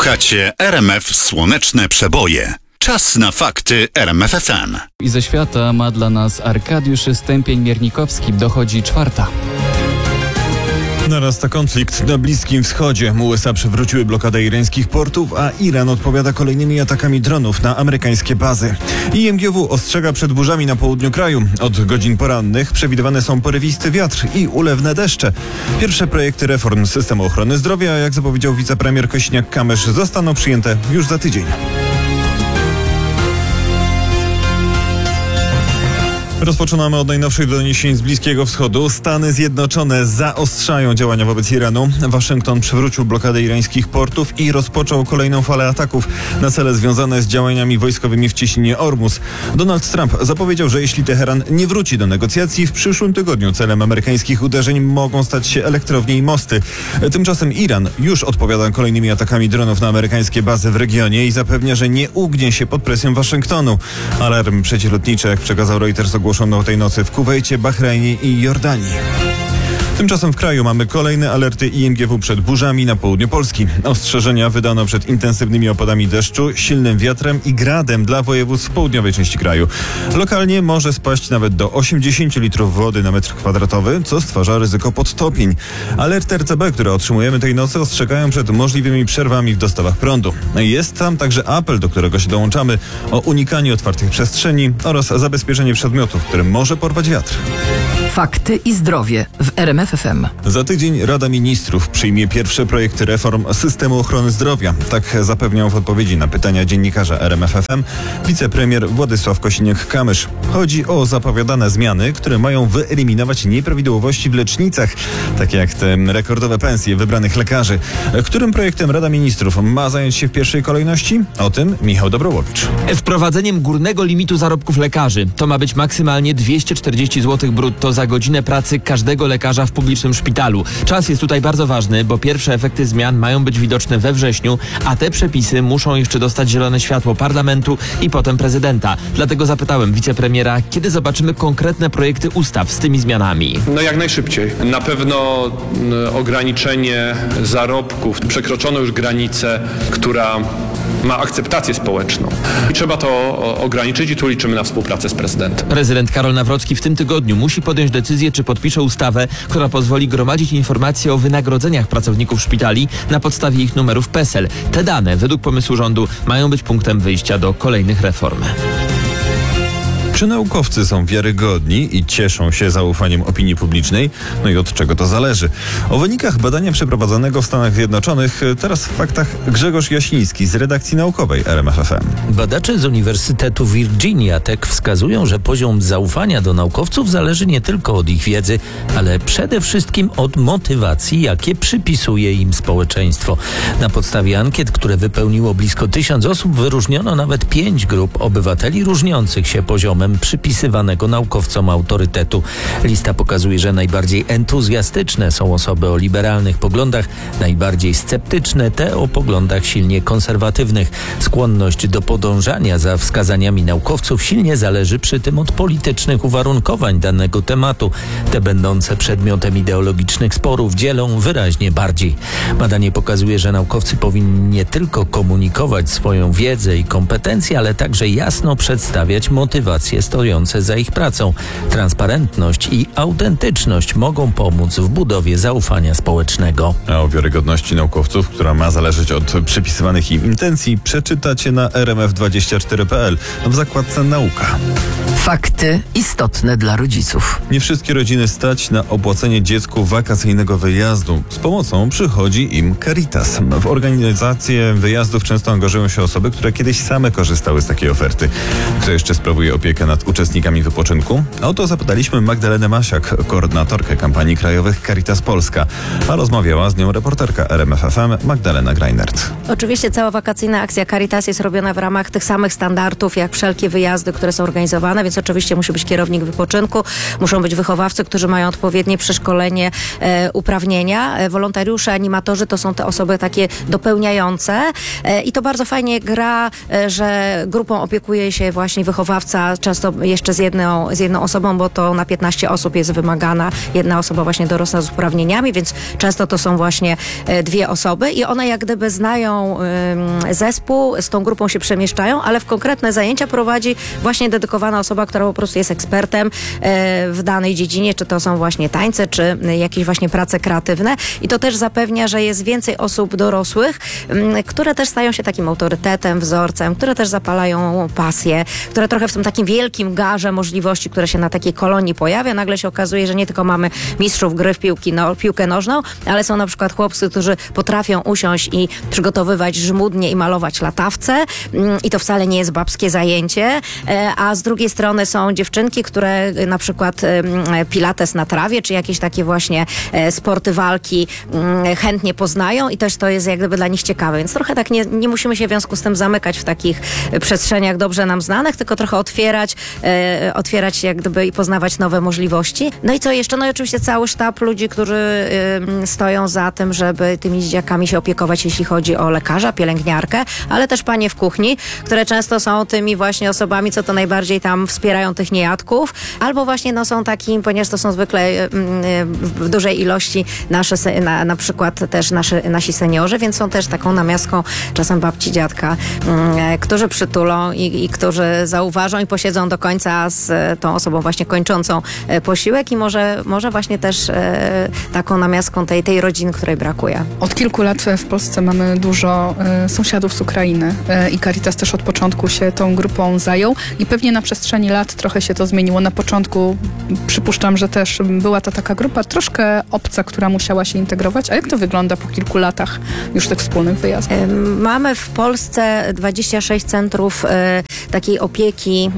Słuchacie RMF Słoneczne Przeboje. Czas na fakty RMF FM. I ze świata ma dla nas Arkadiusz Stępień-Miernikowski. Dochodzi czwarta. Narasta konflikt na Bliskim Wschodzie. USA przywróciły blokadę irańskich portów, a Iran odpowiada kolejnymi atakami dronów na amerykańskie bazy. IMGW ostrzega przed burzami na południu kraju. Od godzin porannych przewidywane są porywisty wiatr i ulewne deszcze. Pierwsze projekty reform systemu ochrony zdrowia, jak zapowiedział wicepremier Kosiniak-Kamysz, zostaną przyjęte już za tydzień. Rozpoczynamy od najnowszych doniesień z Bliskiego Wschodu. Stany Zjednoczone zaostrzają działania wobec Iranu. Waszyngton przywrócił blokadę irańskich portów i rozpoczął kolejną falę ataków na cele związane z działaniami wojskowymi w cieśninie Ormus. Donald Trump zapowiedział, że jeśli Teheran nie wróci do negocjacji, w przyszłym tygodniu celem amerykańskich uderzeń mogą stać się elektrownie i mosty. Tymczasem Iran już odpowiada kolejnymi atakami dronów na amerykańskie bazy w regionie i zapewnia, że nie ugnie się pod presją Waszyngtonu. Alarm przeciwlotniczy, jak przekazał Reuters, ogłoszono tej nocy w Kuwejcie, Bahrajnie i Jordanii. Tymczasem w kraju mamy kolejne alerty IMGW przed burzami na południu Polski. Ostrzeżenia wydano przed intensywnymi opadami deszczu, silnym wiatrem i gradem dla województw w południowej części kraju. Lokalnie może spaść nawet do 80 litrów wody na metr kwadratowy, co stwarza ryzyko podtopień. Alerty RCB, które otrzymujemy tej nocy, ostrzegają przed możliwymi przerwami w dostawach prądu. Jest tam także apel, do którego się dołączamy, o unikanie otwartych przestrzeni oraz zabezpieczenie przedmiotów, które może porwać wiatr. Fakty i zdrowie w RMF FM. Za tydzień Rada Ministrów przyjmie pierwsze projekty reform systemu ochrony zdrowia. Tak zapewniał w odpowiedzi na pytania dziennikarza RMF FM wicepremier Władysław Kosiniak-Kamysz. Chodzi o zapowiadane zmiany, które mają wyeliminować nieprawidłowości w lecznicach, takie jak te rekordowe pensje wybranych lekarzy. Którym projektem Rada Ministrów ma zająć się w pierwszej kolejności? O tym Michał Dobrołowicz. Wprowadzeniem górnego limitu zarobków lekarzy. To ma być maksymalnie 240 zł brutto za godzinę pracy każdego lekarza w publicznym szpitalu. Czas jest tutaj bardzo ważny, bo pierwsze efekty zmian mają być widoczne we wrześniu, a te przepisy muszą jeszcze dostać zielone światło parlamentu i potem prezydenta. Dlatego zapytałem wicepremiera, kiedy zobaczymy konkretne projekty ustaw z tymi zmianami. No jak najszybciej. Na pewno ograniczenie zarobków. Przekroczono już granicę, która ma akceptację społeczną. I trzeba to ograniczyć i tu liczymy na współpracę z prezydentem. Prezydent Karol Nawrocki w tym tygodniu musi podjąć decyzję, czy podpisze ustawę, która pozwoli gromadzić informacje o wynagrodzeniach pracowników szpitali na podstawie ich numerów PESEL. Te dane, według pomysłu rządu, mają być punktem wyjścia do kolejnych reform. Czy naukowcy są wiarygodni i cieszą się zaufaniem opinii publicznej? No i od czego to zależy? O wynikach badania przeprowadzonego w Stanach Zjednoczonych teraz w faktach Grzegorz Jasiński z redakcji naukowej RMF FM. Badacze z Uniwersytetu Virginia Tech wskazują, że poziom zaufania do naukowców zależy nie tylko od ich wiedzy, ale przede wszystkim od motywacji, jakie przypisuje im społeczeństwo. Na podstawie ankiet, które wypełniło blisko 1000 osób, wyróżniono nawet 5 grup obywateli różniących się poziomem przypisywanego naukowcom autorytetu. Lista pokazuje, że najbardziej entuzjastyczne są osoby o liberalnych poglądach, najbardziej sceptyczne te o poglądach silnie konserwatywnych. Skłonność do podążania za wskazaniami naukowców silnie zależy przy tym od politycznych uwarunkowań danego tematu. Te będące przedmiotem ideologicznych sporów dzielą wyraźnie bardziej. Badanie pokazuje, że naukowcy powinni nie tylko komunikować swoją wiedzę i kompetencje, ale także jasno przedstawiać motywacje stojące za ich pracą. Transparentność i autentyczność mogą pomóc w budowie zaufania społecznego. A o wiarygodności naukowców, która ma zależeć od przypisywanych im intencji, przeczytacie na rmf24.pl w zakładce Nauka. Fakty istotne dla rodziców. Nie wszystkie rodziny stać na opłacenie dziecku wakacyjnego wyjazdu. Z pomocą przychodzi im Caritas. W organizację wyjazdów często angażują się osoby, które kiedyś same korzystały z takiej oferty. Kto jeszcze sprawuje opiekę nad uczestnikami wypoczynku? O to zapytaliśmy Magdalenę Masiak, koordynatorkę kampanii krajowych Caritas Polska. A rozmawiała z nią reporterka RMF FM Magdalena Greinert. Oczywiście cała wakacyjna akcja Caritas jest robiona w ramach tych samych standardów, jak wszelkie wyjazdy, które są organizowane, więc oczywiście musi być kierownik wypoczynku, muszą być wychowawcy, którzy mają odpowiednie przeszkolenie, uprawnienia. Wolontariusze, animatorzy to są te osoby takie dopełniające i to bardzo fajnie gra, że grupą opiekuje się właśnie wychowawca, często jeszcze z jedną osobą, bo to na 15 osób jest wymagana jedna osoba właśnie dorosła z uprawnieniami, więc często to są właśnie 2 osoby i one jak gdyby znają zespół, z tą grupą się przemieszczają, ale w konkretne zajęcia prowadzi właśnie dedykowana osoba, która po prostu jest ekspertem w danej dziedzinie, czy to są właśnie tańce, czy jakieś właśnie prace kreatywne i to też zapewnia, że jest więcej osób dorosłych, które też stają się takim autorytetem, wzorcem, które też zapalają pasję, które trochę w tym takim wielkim garze możliwości, które się na takiej kolonii pojawia, nagle się okazuje, że nie tylko mamy mistrzów gry w piłkę nożną, ale są na przykład chłopcy, którzy potrafią usiąść i przygotowywać żmudnie i malować latawce i to wcale nie jest babskie zajęcie, a z drugiej strony są dziewczynki, które na przykład pilates na trawie, czy jakieś takie właśnie sporty walki chętnie poznają i też to jest jak gdyby dla nich ciekawe, więc trochę tak nie musimy się w związku z tym zamykać w takich przestrzeniach dobrze nam znanych, tylko trochę otwierać jak gdyby i poznawać nowe możliwości. No i co jeszcze? No i oczywiście cały sztab ludzi, którzy stoją za tym, żeby tymi dzieciakami się opiekować, jeśli chodzi o lekarza, pielęgniarkę, ale też panie w kuchni, które często są tymi właśnie osobami, co to najbardziej tam wspierają tych niejadków, albo właśnie no są takim, ponieważ to są zwykle w dużej ilości na przykład też nasi seniorzy, więc są też taką namiastką czasem babci, dziadka, którzy przytulą i którzy zauważą i posiedzą do końca z tą osobą właśnie kończącą posiłek i może właśnie też taką namiastką tej rodziny, której brakuje. Od kilku lat w Polsce mamy dużo sąsiadów z Ukrainy i Caritas też od początku się tą grupą zajął i pewnie na przestrzeni lat trochę się to zmieniło. Na początku przypuszczam, że też była to taka grupa troszkę obca, która musiała się integrować. A jak to wygląda po kilku latach już tych wspólnych wyjazdów? Mamy w Polsce 26 centrów takiej opieki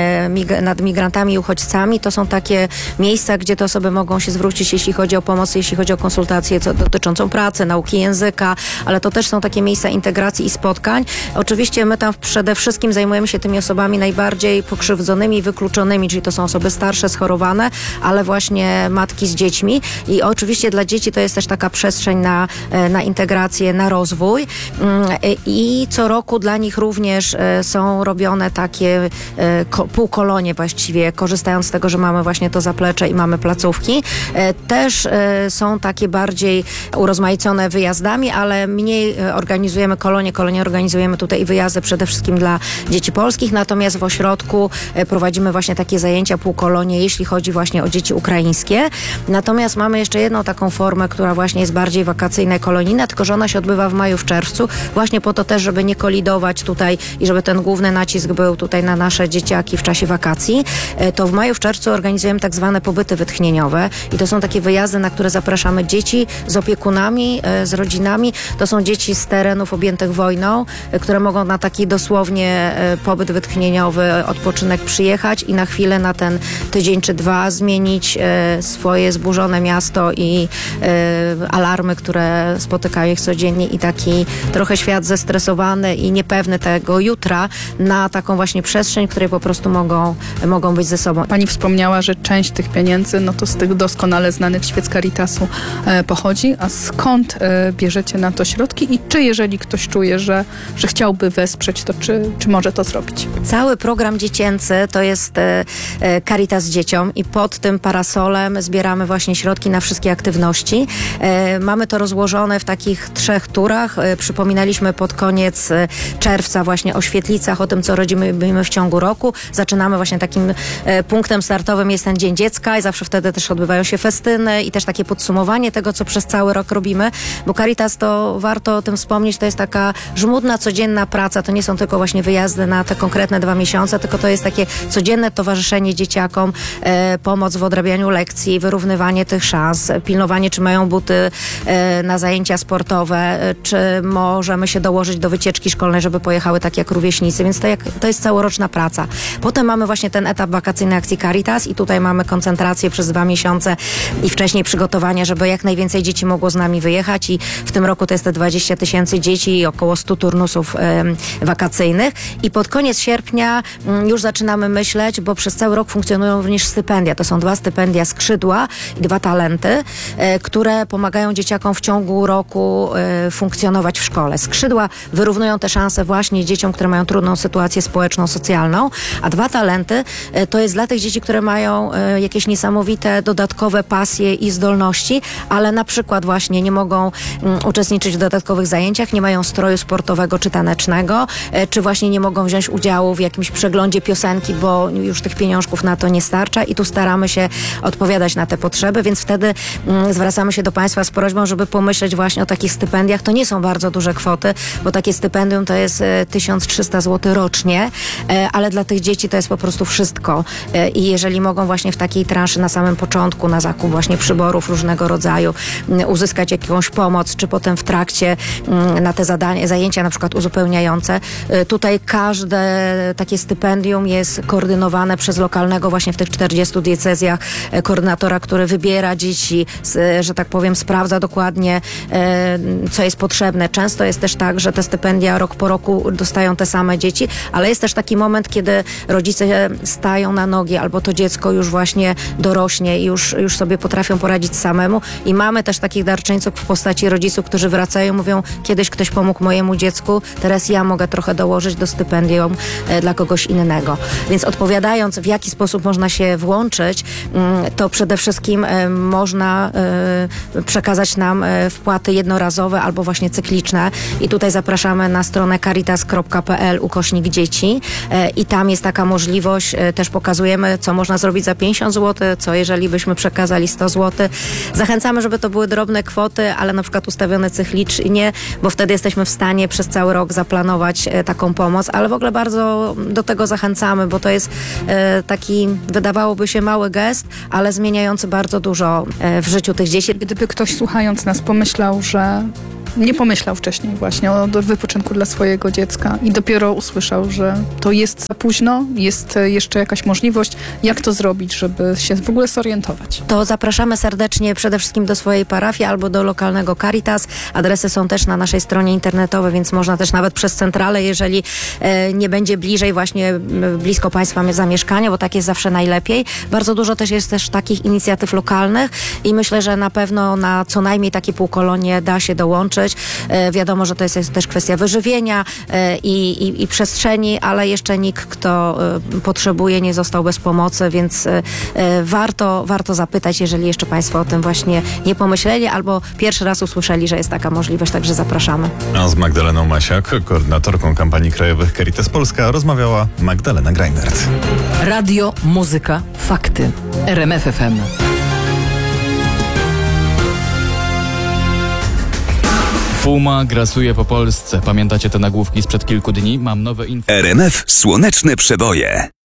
nad migrantami i uchodźcami. To są takie miejsca, gdzie te osoby mogą się zwrócić, jeśli chodzi o pomoc, jeśli chodzi o konsultacje dotyczącą pracy, nauki języka, ale to też są takie miejsca integracji i spotkań. Oczywiście my tam przede wszystkim zajmujemy się tymi osobami najbardziej pokrzywdzonymi i wykluczonymi, czyli to są osoby starsze, schorowane, ale właśnie matki z dziećmi i oczywiście dla dzieci to jest też taka przestrzeń na integrację, na rozwój i co roku dla nich również są robione takie półkolonie właściwie, korzystając z tego, że mamy właśnie to zaplecze i mamy placówki. Też są takie bardziej urozmaicone wyjazdami, ale mniej organizujemy kolonie organizujemy tutaj i wyjazdy przede wszystkim dla dzieci polskich, natomiast w ośrodku prowadzimy właśnie takie zajęcia półkolonie, jeśli chodzi właśnie o dzieci ukraińskie. Natomiast mamy jeszcze jedną taką formę, która właśnie jest bardziej wakacyjna i kolonijna, tylko że ona się odbywa w maju, w czerwcu, właśnie po to też, żeby nie kolidować tutaj i żeby ten główny nacisk był tutaj na nasze dzieciaki w czasie wakacji. To w maju, w czerwcu organizujemy tak zwane pobyty wytchnieniowe i to są takie wyjazdy, na które zapraszamy dzieci z opiekunami, z rodzinami. To są dzieci z terenów objętych wojną, które mogą na taki dosłownie pobyt wytchnieniowy, odpoczynek przyjechać i na chwilę, na ten tydzień czy 2 zmienić swoje zburzone miasto i alarmy, które spotykają ich codziennie i taki trochę świat zestresowany i niepewny tego jutra na taką właśnie przestrzeń, w której po prostu mogą być ze sobą. Pani wspomniała, że część tych pieniędzy, no to z tych doskonale znanych świec Caritasu pochodzi. A skąd bierzecie na to środki i czy jeżeli ktoś czuje, że chciałby wesprzeć, to czy może to zrobić? Cały program dziecięcy to jest Caritas dzieciom i pod tym parasolem zbieramy właśnie środki na wszystkie aktywności. Mamy to rozłożone w takich 3 turach. Przypominaliśmy pod koniec czerwca właśnie o świetlicach, o tym, co robimy w ciągu roku. Zaczynamy właśnie takim punktem startowym jest ten Dzień Dziecka i zawsze wtedy też odbywają się festyny i też takie podsumowanie tego, co przez cały rok robimy, bo Caritas, to warto o tym wspomnieć, to jest taka żmudna, codzienna praca. To nie są tylko właśnie wyjazdy na te konkretne 2 miesiące, tylko to jest takie codzienne towarzyszenie dzieciakom, pomoc w odrabianiu lekcji, wyrównywanie tych szans, pilnowanie, czy mają buty na zajęcia sportowe, czy możemy się dołożyć do wycieczki szkolnej, żeby pojechały tak jak rówieśnicy, więc to jest całoroczna praca. Potem mamy właśnie ten etap wakacyjnej akcji Caritas i tutaj mamy koncentrację przez 2 miesiące i wcześniej przygotowania, żeby jak najwięcej dzieci mogło z nami wyjechać i w tym roku to jest te 20 000 dzieci i około 100 turnusów wakacyjnych i pod koniec sierpnia już zaczynamy myśleć, bo przez cały rok funkcjonują również stypendia. To są 2 stypendia Skrzydła i 2 Talenty, które pomagają dzieciakom w ciągu roku funkcjonować w szkole. Skrzydła wyrównują te szanse właśnie dzieciom, które mają trudną sytuację społeczną, socjalną, A 2 talenty to jest dla tych dzieci, które mają jakieś niesamowite dodatkowe pasje i zdolności, ale na przykład właśnie nie mogą uczestniczyć w dodatkowych zajęciach, nie mają stroju sportowego czy tanecznego, czy właśnie nie mogą wziąć udziału w jakimś przeglądzie piosenki, bo już tych pieniążków na to nie starcza i tu staramy się odpowiadać na te potrzeby, więc wtedy zwracamy się do Państwa z prośbą, żeby pomyśleć właśnie o takich stypendiach. To nie są bardzo duże kwoty, bo takie stypendium to jest 1300 zł rocznie, ale dla tych dzieci to jest po prostu wszystko. I jeżeli mogą właśnie w takiej transzy na samym początku, na zakup właśnie przyborów różnego rodzaju, uzyskać jakąś pomoc, czy potem w trakcie na te zajęcia na przykład uzupełniające. Tutaj każde takie stypendium jest koordynowane przez lokalnego właśnie w tych 40 diecezjach koordynatora, który wybiera dzieci, że tak powiem, sprawdza dokładnie, co jest potrzebne. Często jest też tak, że te stypendia rok po roku dostają te same dzieci, ale jest też taki moment, kiedy rodzice stają na nogi albo to dziecko już właśnie dorośnie i już sobie potrafią poradzić samemu i mamy też takich darczyńców w postaci rodziców, którzy wracają i mówią, kiedyś ktoś pomógł mojemu dziecku, teraz ja mogę trochę dołożyć do stypendium dla kogoś innego. Więc odpowiadając, w jaki sposób można się włączyć, to przede wszystkim można przekazać nam wpłaty jednorazowe albo właśnie cykliczne i tutaj zapraszamy na stronę caritas.pl/dzieci i tam jest taka możliwość, też pokazujemy, co można zrobić za 50 zł, co jeżeli byśmy przekazali 100 zł. Zachęcamy, żeby to były drobne kwoty, ale na przykład ustawione cyklicznie, bo wtedy jesteśmy w stanie przez cały rok zaplanować taką pomoc, ale w ogóle bardzo do tego zachęcamy, bo to jest taki, wydawałoby się mały gest, ale zmieniający bardzo dużo w życiu tych dzieci. Gdyby ktoś słuchając nas pomyślał, że nie pomyślał wcześniej właśnie o wypoczynku dla swojego dziecka i dopiero usłyszał, że to jest za późno, jest jeszcze jakaś możliwość, jak to zrobić, żeby się w ogóle zorientować. To zapraszamy serdecznie przede wszystkim do swojej parafii albo do lokalnego Caritas. Adresy są też na naszej stronie internetowej, więc można też nawet przez centralę, jeżeli nie będzie bliżej właśnie blisko Państwa zamieszkania, bo tak jest zawsze najlepiej. Bardzo dużo też jest też takich inicjatyw lokalnych i myślę, że na pewno na co najmniej takie półkolonie da się dołączyć. Wiadomo, że to jest też kwestia wyżywienia i przestrzeni, ale jeszcze nikt, kto potrzebuje, nie został bez pomocy, więc warto zapytać, jeżeli jeszcze Państwo o tym właśnie nie pomyśleli albo pierwszy raz usłyszeli, że jest taka możliwość, także zapraszamy. A z Magdaleną Masiak, koordynatorką kampanii krajowych Caritas Polska, rozmawiała Magdalena Greinert. Radio, muzyka, fakty. RMF FM. Puma grasuje po Polsce. Pamiętacie te nagłówki sprzed kilku dni? Mam nowe info. RMF Słoneczne Przeboje.